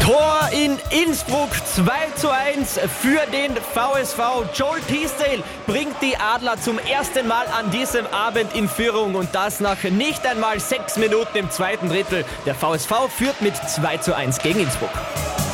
Tor in Innsbruck, 2:1 für den VSV. Joel Teasdale bringt die Adler zum ersten Mal an diesem Abend in Führung und das nach nicht einmal 6 Minuten im zweiten Drittel. Der VSV führt mit 2:1 gegen Innsbruck.